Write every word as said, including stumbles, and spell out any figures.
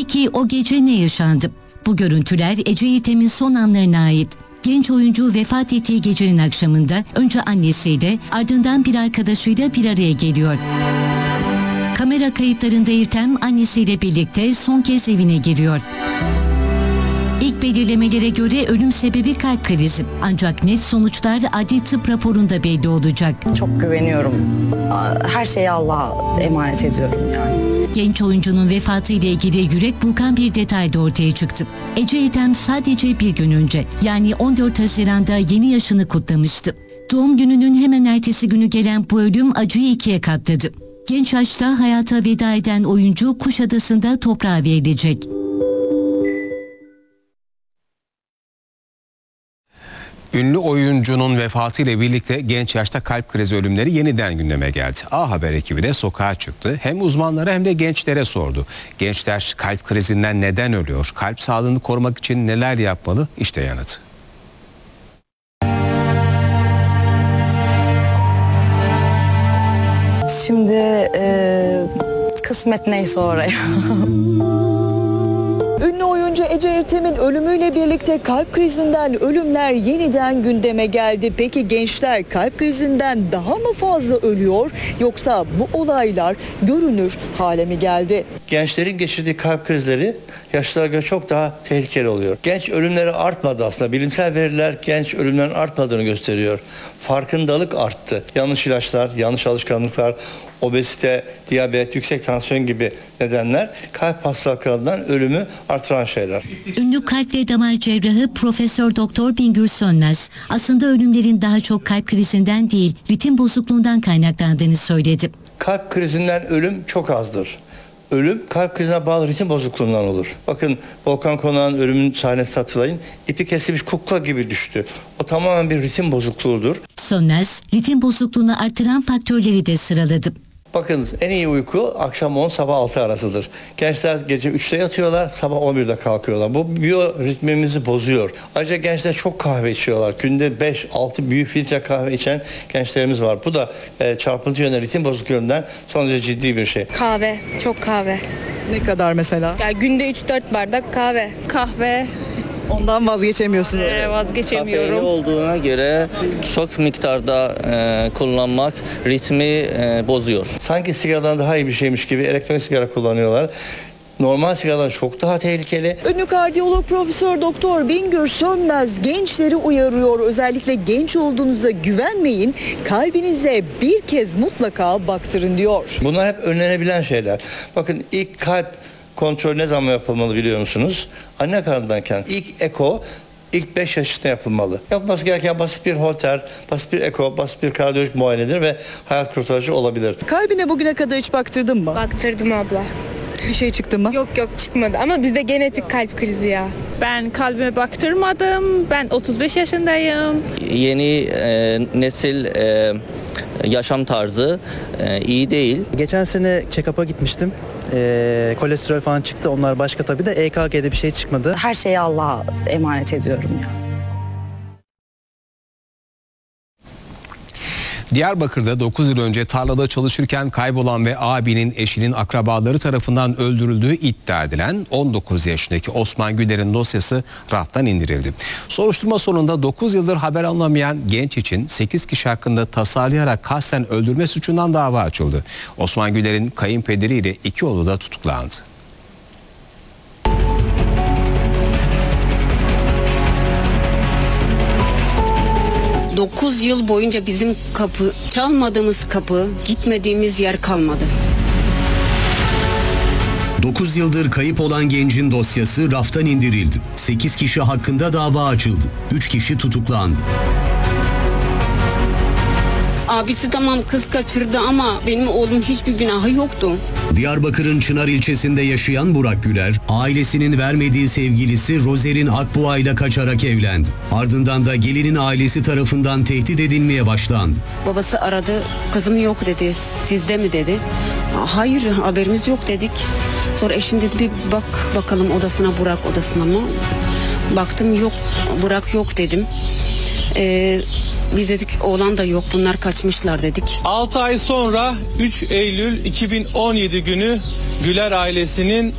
Peki o gece ne yaşandı? Bu görüntüler Ece İrtem'in son anlarına ait. Genç oyuncu vefat ettiği gecenin akşamında önce annesiyle ardından bir arkadaşıyla bir araya geliyor. Kamera kayıtlarında İrtem annesiyle birlikte son kez evine giriyor. İlk belirlemelere göre ölüm sebebi kalp krizi. Ancak net sonuçlar adli tıp raporunda belli olacak. Çok güveniyorum. Her şeyi Allah'a emanet ediyorum yani. Genç oyuncunun vefatı ile ilgili yürek burkan bir detay da ortaya çıktı. Ece İrtem sadece bir gün önce yani on dört Haziran'da yeni yaşını kutlamıştı. Doğum gününün hemen ertesi günü gelen bu ölüm acıyı ikiye katladı. Genç yaşta hayata veda eden oyuncu Kuşadası'nda toprağa verilecek. Ünlü oyuncunun vefatıyla birlikte genç yaşta kalp krizi ölümleri yeniden gündeme geldi. A Haber ekibi de sokağa çıktı. Hem uzmanlara hem de gençlere sordu. Gençler kalp krizinden neden ölüyor? Kalp sağlığını korumak için neler yapmalı? İşte yanıtı. Şimdi e, kısmet neyse oraya. Ünlü oyuncu Ece İrtem'in ölümüyle birlikte kalp krizinden ölümler yeniden gündeme geldi. Peki gençler kalp krizinden daha mı fazla ölüyor yoksa bu olaylar görünür hale mi geldi? Gençlerin geçirdiği kalp krizleri yaşlılara göre çok daha tehlikeli oluyor. Genç ölümleri artmadı aslında. Bilimsel veriler genç ölümlerin artmadığını gösteriyor. Farkındalık arttı. Yanlış ilaçlar, yanlış alışkanlıklar, obezite, diyabet, yüksek tansiyon gibi nedenler kalp hastalıklarından ölümü artıran şeyler. Ünlü kalp ve damar cerrahı Profesör Doktor Bingür Sönmez aslında ölümlerin daha çok kalp krizinden değil ritim bozukluğundan kaynaklandığını söyledi. Kalp krizinden ölüm çok azdır. Ölüm kalp krizine bağlı ritim bozukluğundan olur. Bakın Volkan Konak'ın ölümün sahnesini hatırlayın. İpi kesilmiş kukla gibi düştü. O tamamen bir ritim bozukluğudur. Sönmez, ritim bozukluğunu artıran faktörleri de sıraladı. Bakınız en iyi uyku akşam on sabah altı arasıdır. Gençler gece üçte yatıyorlar, sabah on birde kalkıyorlar. Bu biyoritmimizi bozuyor. Ayrıca gençler çok kahve içiyorlar. Günde beş altı büyük filtre kahve içen gençlerimiz var. Bu da e, çarpıntı yönünden, ritim bozukluğundan son derece ciddi bir şey. Kahve, çok kahve. Ne kadar mesela? Ya günde üç dört bardak kahve. Kahve. Ondan vazgeçemiyorsunuz. Ee, vazgeçemiyorum. Kafeini olduğuna göre çok miktarda e, kullanmak ritmi e, bozuyor. Sanki sigaradan daha iyi bir şeymiş gibi elektronik sigara kullanıyorlar. Normal sigaradan çok daha tehlikeli. Ünlü kardiyolog Profesör Doktor Bingür Sönmez gençleri uyarıyor. Özellikle genç olduğunuza güvenmeyin. Kalbinize bir kez mutlaka baktırın diyor. Bunlar hep önlenebilen şeyler. Bakın ilk kalp kontrol ne zaman yapılmalı biliyor musunuz? Anne karnındayken ilk eko ilk beş yaşında yapılmalı. Yapılması gereken basit bir holter, basit bir eko, basit bir kardiyolojik muayenedir ve hayat kurtarıcı olabilir. Kalbine bugüne kadar hiç baktırdın mı? Baktırdım abla. Bir şey çıktı mı? Yok yok çıkmadı ama bizde genetik kalp krizi ya. Ben kalbime baktırmadım. Ben otuz beş yaşındayım. Yeni e, nesil e, yaşam tarzı e, iyi değil. Geçen sene check-up'a gitmiştim. Ee, kolesterol falan çıktı. Onlar başka tabii de E K G'de bir şey çıkmadı. Her şeyi Allah'a emanet ediyorum yani. Diyarbakır'da dokuz yıl önce tarlada çalışırken kaybolan ve abinin eşinin akrabaları tarafından öldürüldüğü iddia edilen on dokuz yaşındaki Osman Güler'in dosyası raftan indirildi. Soruşturma sonunda dokuz yıldır haber alınamayan genç için sekiz kişi hakkında tasarlayarak kasten öldürme suçundan dava açıldı. Osman Güler'in kayınpederiyle iki oğlu da tutuklandı. dokuz yıl boyunca bizim kapı, çalmadığımız kapı, gitmediğimiz yer kalmadı. dokuz yıldır kayıp olan gencin dosyası raftan indirildi. sekiz kişi hakkında dava açıldı. üç kişi tutuklandı. Abisi tamam kız kaçırdı ama benim oğlum hiçbir günahı yoktu. Diyarbakır'ın Çınar ilçesinde yaşayan Burak Güler, ailesinin vermediği sevgilisi Rozer'in Akbuğa ile kaçarak evlendi. Ardından da gelinin ailesi tarafından tehdit edilmeye başlandı. Babası aradı, kızım yok dedi, sizde mi dedi. Hayır, haberimiz yok dedik. Sonra eşim dedi bir bak bakalım odasına, Burak odasına mı? Baktım yok, Burak yok dedim. Eee... Biz dedik oğlan da yok, bunlar kaçmışlar dedik. altı ay sonra üç Eylül iki bin on yedi günü Güler ailesinin